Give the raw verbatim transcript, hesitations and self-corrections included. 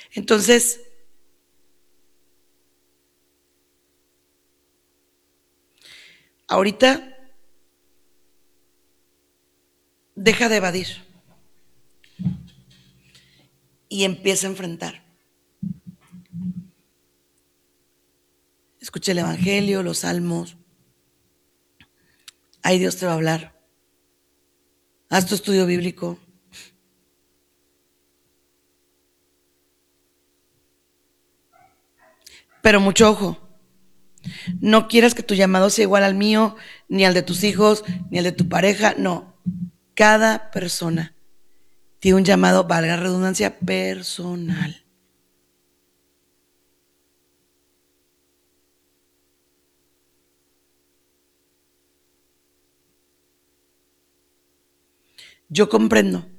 Entonces, ahorita deja de evadir y empieza a enfrentar. Escucha el Evangelio, los salmos. Ahí Dios te va a hablar. Haz tu estudio bíblico. Pero mucho ojo. No quieras que tu llamado sea igual al mío, ni al de tus hijos, ni al de tu pareja. No. Cada persona tiene un llamado, valga la redundancia, personal. Yo comprendo